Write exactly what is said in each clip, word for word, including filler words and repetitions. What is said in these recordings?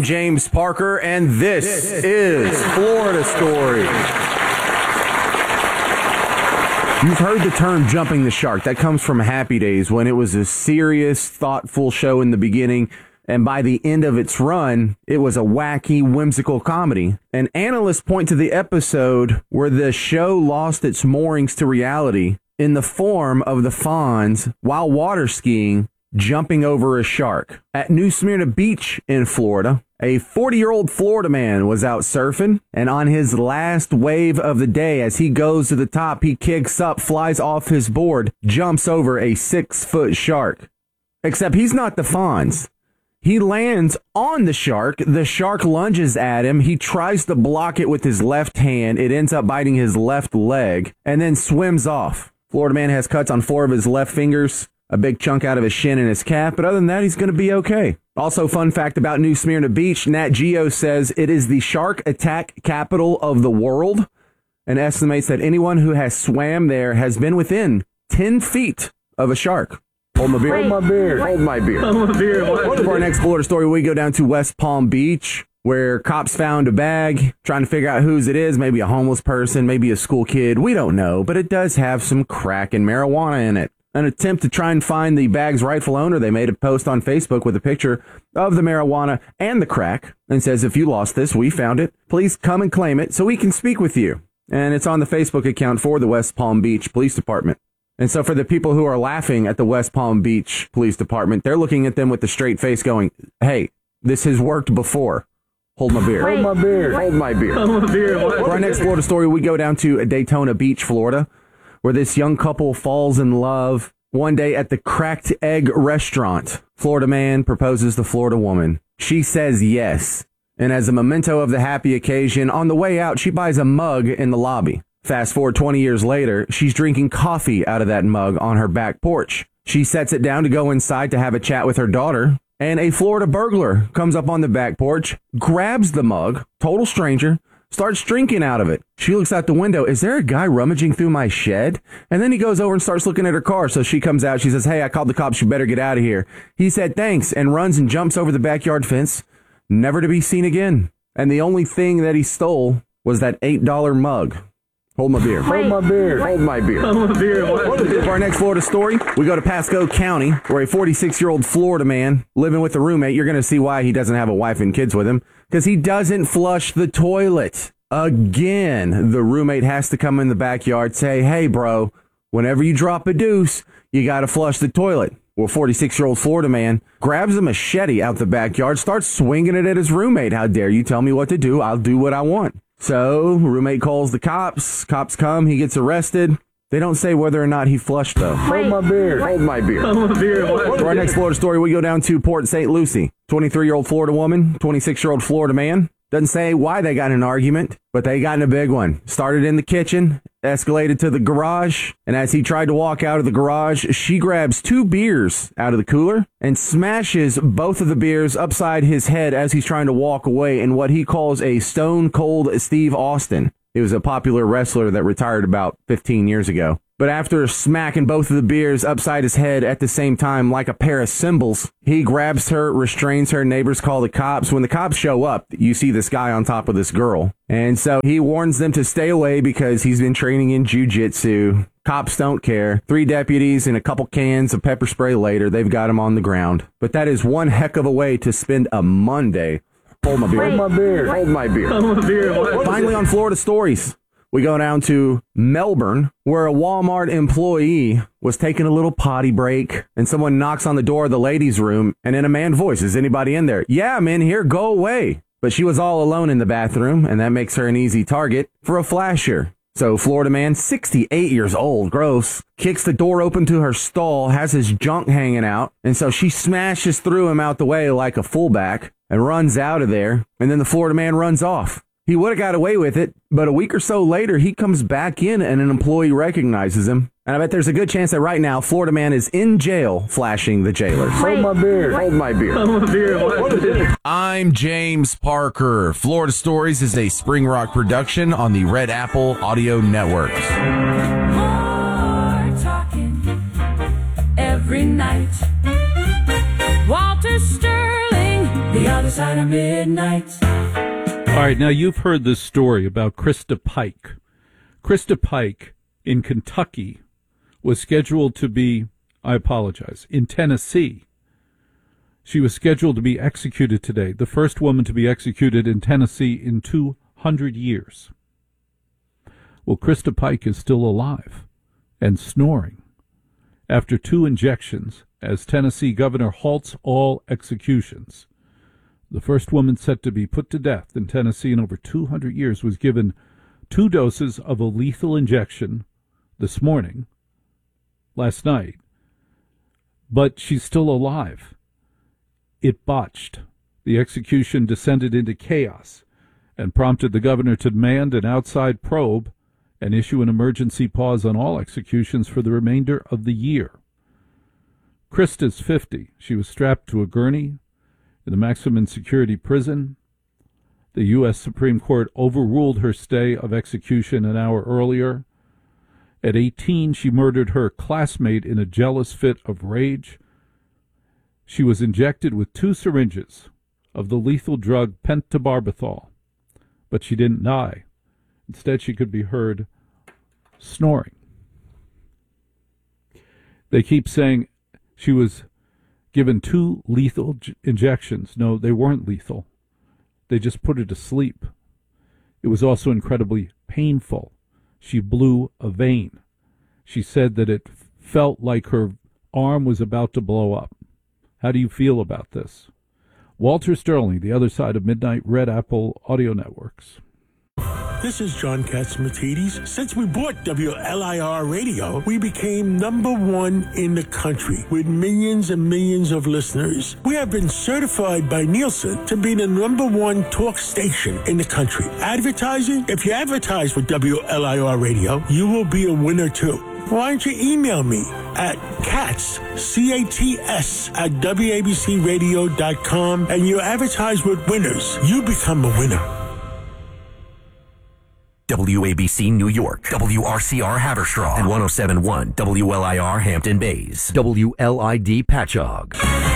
James Parker, and this is Florida Story. You've heard the term jumping the shark. That comes from Happy Days, when it was a serious, thoughtful show in the beginning, and by the end of its run, it was a wacky, whimsical comedy. And analysts point to the episode where the show lost its moorings to reality in the form of the Fonz, while water skiing, jumping over a shark. At New Smyrna Beach in Florida, a forty-year-old Florida man was out surfing, and on his last wave of the day, as he goes to the top, he kicks up, flies off his board, jumps over a six-foot shark. Except he's not the Fonz. He lands on the shark. The shark lunges at him. He tries to block it with his left hand. It ends up biting his left leg and then swims off. Florida man has cuts on four of his left fingers, a big chunk out of his shin and his calf, but other than that, he's going to be okay. Also, fun fact about New Smyrna Beach, Nat Geo says it is the shark attack capital of the world and estimates that anyone who has swam there has been within ten feet of a shark. Hold my beer. Hold my beer. Hold my beer. Hold my beer. For our next Florida story, we go down to West Palm Beach, where cops found a bag, trying to figure out whose it is. Maybe a homeless person, maybe a school kid. We don't know, but it does have some crack and marijuana in it. An attempt to try and find the bag's rightful owner, they made a post on Facebook with a picture of the marijuana and the crack and says, if you lost this, we found it. Please come and claim it so we can speak with you. And it's on the Facebook account for the West Palm Beach Police Department. And so for the people who are laughing at the West Palm Beach Police Department, they're looking at them with a straight face going, hey, this has worked before. Hold my beer. Hold my beer. Hold my beer. Hold my beer. For our next Florida story, we go down to Daytona Beach, Florida, where this young couple falls in love one day at the Cracked Egg restaurant. Florida man proposes to Florida woman. She says yes. And as a memento of the happy occasion, on the way out, she buys a mug in the lobby. Fast forward twenty years later, she's drinking coffee out of that mug on her back porch. She sets it down to go inside to have a chat with her daughter, and a Florida burglar comes up on the back porch, grabs the mug, total stranger, starts drinking out of it. She looks out the window. Is there a guy rummaging through my shed? And then he goes over and starts looking at her car. So she comes out. She says, hey, I called the cops. You better get out of here. He said, thanks, and runs and jumps over the backyard fence, never to be seen again. And the only thing that he stole was that eight dollar mug. Hold my beer. Hold my beer. Hold my beer. Hold my beer. For our next Florida story, we go to Pasco County, where a forty-six-year-old Florida man living with a roommate, you're going to see why he doesn't have a wife and kids with him, because he doesn't flush the toilet. Again, the roommate has to come in the backyard, say, hey, bro, whenever you drop a deuce, you got to flush the toilet. Well, forty-six-year-old Florida man grabs a machete out the backyard, starts swinging it at his roommate. How dare you tell me what to do? I'll do what I want. So, roommate calls the cops. Cops come. He gets arrested. They don't say whether or not he flushed, though. Hold my beer. Hold my beer. Hold my beer. For our next Florida story, we go down to Port Saint Lucie. twenty-three-year-old Florida woman, twenty-six-year-old Florida man. Doesn't say why they got in an argument, but they got in a big one. Started in the kitchen, escalated to the garage, and as he tried to walk out of the garage, she grabs two beers out of the cooler and smashes both of the beers upside his head as he's trying to walk away in what he calls a Stone Cold Steve Austin. He was a popular wrestler that retired about fifteen years ago. But after smacking both of the beers upside his head at the same time like a pair of cymbals, he grabs her, restrains her. Neighbors call the cops. When the cops show up, you see this guy on top of this girl. And so he warns them to stay away because he's been training in jiu-jitsu. Cops don't care. Three deputies and a couple cans of pepper spray later, they've got him on the ground. But that is one heck of a way to spend a Monday. Hold my beer. Hold my beer. Hold my beer. Hold my beer. Finally on Florida Stories, we go down to Melbourne, where a Walmart employee was taking a little potty break, and someone knocks on the door of the ladies' room, and in a man voice, is anybody in there? Yeah, I'm in here. Go away. But she was all alone in the bathroom, and that makes her an easy target for a flasher. So Florida man, sixty-eight years old, gross, kicks the door open to her stall, has his junk hanging out, and so she smashes through him out the way like a fullback and runs out of there, and then the Florida man runs off. He would have got away with it, but a week or so later, he comes back in and an employee recognizes him. And I bet there's a good chance that right now, Florida man is in jail flashing the jailers. Hold my beer. Hold my beer. Hold my beer. I'm James Parker. Florida Stories is a Spring Rock production on the Red Apple Audio Network. More talking every night. Walter Sterling, the other side of midnight. All right, now you've heard this story about Krista Pike. Krista Pike in Kentucky was scheduled to be, I apologize, in Tennessee. She was scheduled to be executed today, the first woman to be executed in Tennessee in two hundred years. Well, Krista Pike is still alive and snoring after two injections as Tennessee governor halts all executions. The first woman set to be put to death in Tennessee in over two hundred years was given two doses of a lethal injection this morning, last night, but she's still alive. It botched. The execution descended into chaos and prompted the governor to demand an outside probe and issue an emergency pause on all executions for the remainder of the year. Krista's fifty. She was strapped to a gurney in the maximum security prison. The U S Supreme Court overruled her stay of execution an hour earlier. At eighteen, she murdered her classmate in a jealous fit of rage. She was injected with two syringes of the lethal drug pentobarbital, but she didn't die. Instead, she could be heard snoring. They keep saying she was given two lethal j- injections. No, they weren't lethal. They just put her to sleep. It was also incredibly painful. She blew a vein. She said that it felt like her arm was about to blow up. How do you feel about this? Walter Sterling, The Other Side of Midnight, Red Apple Audio Networks. This is John Catsimatidis. Since we bought W L I R Radio, we became number one in the country with millions and millions of listeners. We have been certified by Nielsen to be the number one talk station in the country. Advertising? If you advertise with W L I R Radio, you will be a winner too. Why don't you email me at cats, C A T S, at W A B C radio dot com and you advertise with winners. You become a winner. W A B C New York, W R C R Haverstraw, and one oh seven point one W L I R Hampton Bays, W L I D Patchogue.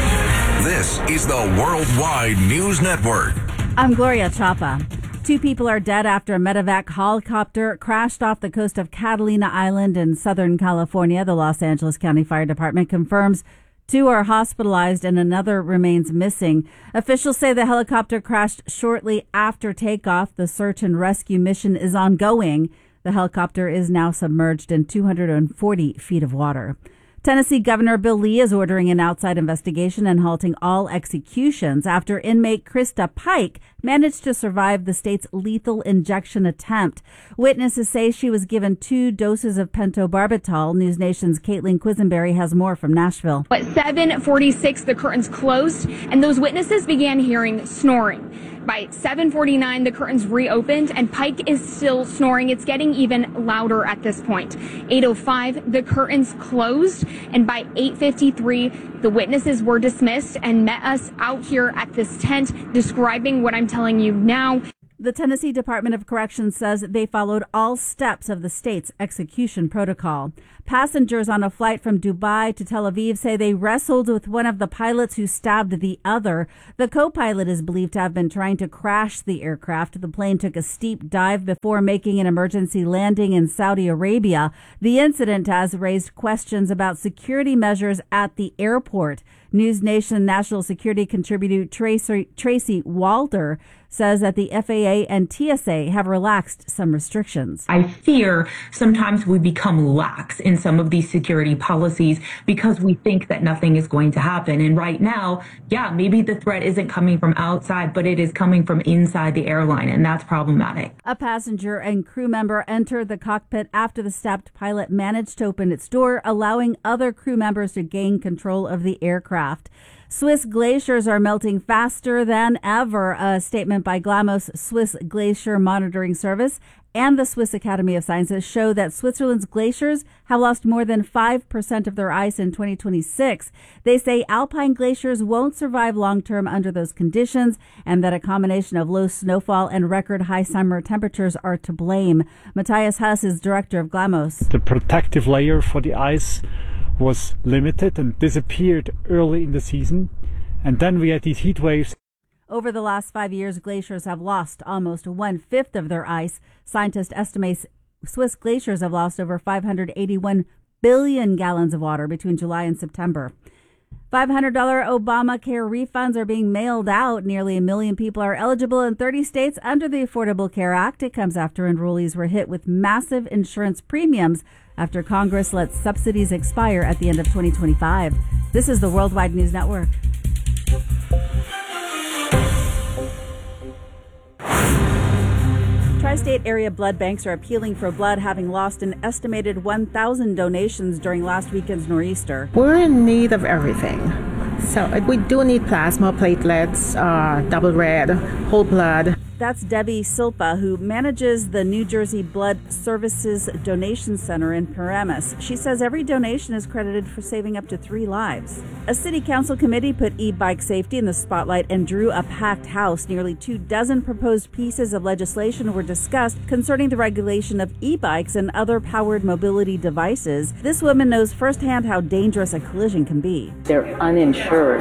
This is the Worldwide News Network. I'm Gloria Chapa. Two people are dead after a medevac helicopter crashed off the coast of Catalina Island in Southern California. The Los Angeles County Fire Department confirms two are hospitalized and another remains missing. Officials say the helicopter crashed shortly after takeoff. The search and rescue mission is ongoing. The helicopter is now submerged in two hundred forty feet of water. Tennessee Governor Bill Lee is ordering an outside investigation and halting all executions after inmate Krista Pike managed to survive the state's lethal injection attempt. Witnesses say she was given two doses of pentobarbital. News Nation's Caitlin Quisenberry has more from Nashville. At seven forty-six, the curtains closed, and those witnesses began hearing snoring. By seven forty-nine, the curtains reopened, and Pike is still snoring. It's getting even louder at this point. eight oh five, the curtains closed, and by eight fifty-three, the witnesses were dismissed and met us out here at this tent, describing what I'm telling you now. The Tennessee Department of Corrections says they followed all steps of the state's execution protocol. Passengers on a flight from Dubai to Tel Aviv say they wrestled with one of the pilots who stabbed the other. The co-pilot is believed to have been trying to crash the aircraft. The plane took a steep dive before making an emergency landing in Saudi Arabia. The incident has raised questions about security measures at the airport. News Nation national security contributor Tracy, Tracy Walter says that the F A A and T S A have relaxed some restrictions. I fear sometimes we become lax in some of these security policies because we think that nothing is going to happen. And right now, yeah, maybe the threat isn't coming from outside, but it is coming from inside the airline, and that's problematic. A passenger and crew member entered the cockpit after the stabbed pilot managed to open its door, allowing other crew members to gain control of the aircraft. Swiss glaciers are melting faster than ever. A statement by Glamos Swiss Glacier Monitoring Service and the Swiss Academy of Sciences show that Switzerland's glaciers have lost more than five percent of their ice in twenty twenty-six. They say alpine glaciers won't survive long-term under those conditions and that a combination of low snowfall and record high summer temperatures are to blame. Matthias Huss is director of Glamos. The protective layer for the ice was limited and disappeared early in the season. And then we had these heat waves. Over the last five years, glaciers have lost almost one-fifth of their ice. Scientists estimate Swiss glaciers have lost over five hundred eighty-one billion gallons of water between July and September. five hundred dollars Obamacare refunds are being mailed out. Nearly a million people are eligible in thirty states under the Affordable Care Act. It comes after enrollees were hit with massive insurance premiums after Congress let subsidies expire at the end of twenty twenty-five. This is the Worldwide News Network. Tri-state area blood banks are appealing for blood, having lost an estimated one thousand donations during last weekend's nor'easter. We're in need of everything. So we do need plasma, platelets, uh, double red, whole blood. That's Debbie Silpa, who manages the New Jersey Blood Services Donation Center in Paramus. She says every donation is credited for saving up to three lives. A city council committee put e-bike safety in the spotlight and drew a packed house. Nearly two dozen proposed pieces of legislation were discussed concerning the regulation of e-bikes and other powered mobility devices. This woman knows firsthand how dangerous a collision can be. They're uninsured,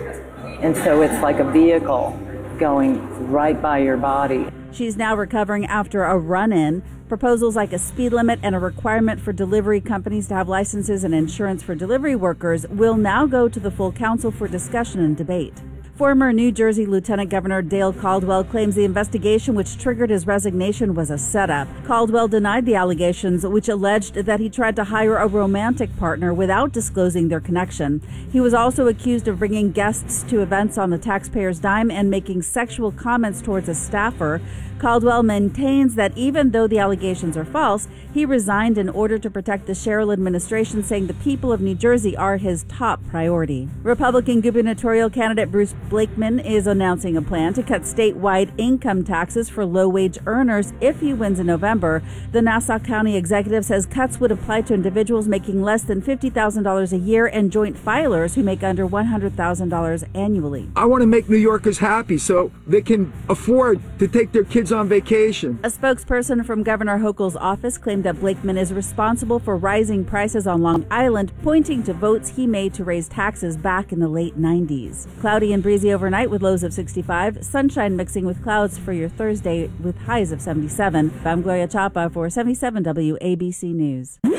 and so it's like a vehicle going right by your body. She's now recovering after a run-in. Proposals like a speed limit and a requirement for delivery companies to have licenses and insurance for delivery workers will now go to the full council for discussion and debate. Former New Jersey Lieutenant Governor Dale Caldwell claims the investigation which triggered his resignation was a setup. Caldwell denied the allegations, which alleged that he tried to hire a romantic partner without disclosing their connection. He was also accused of bringing guests to events on the taxpayer's dime and making sexual comments towards a staffer. Caldwell maintains that even though the allegations are false, he resigned in order to protect the Sherrill administration, saying the people of New Jersey are his top priority. Republican gubernatorial candidate Bruce Blakeman is announcing a plan to cut statewide income taxes for low-wage earners if he wins in November. The Nassau County executive says cuts would apply to individuals making less than fifty thousand dollars a year and joint filers who make under one hundred thousand dollars annually. I want to make New Yorkers happy so they can afford to take their kids on vacation. A spokesperson from Governor Hochul's office claimed that Blakeman is responsible for rising prices on Long Island, pointing to votes he made to raise taxes back in the late nineties. Cloudy and breezy overnight with lows of sixty-five. Sunshine mixing with clouds for your Thursday with highs of seventy-seven. I'm Gloria Chapa for seventy-seven W A B C News. W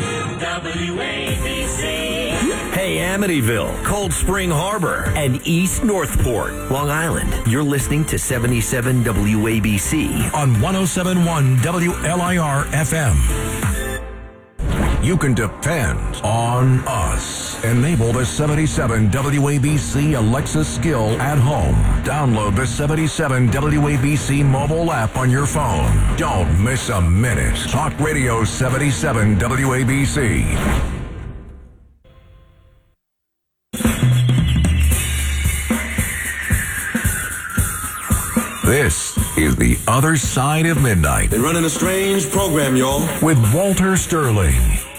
A B C. Hey, Amityville, Cold Spring Harbor, and East Northport, Long Island. You're listening to seventy-seven W A B C on one oh seven point one W L I R F M. You can depend on us. Enable the seventy-seven W A B C Alexa skill at home. Download the seventy-seven W A B C mobile app on your phone. Don't miss a minute. Talk Radio seventy-seven W A B C. This is The Other Side of Midnight. Been running a strange program, y'all. With Walter Sterling.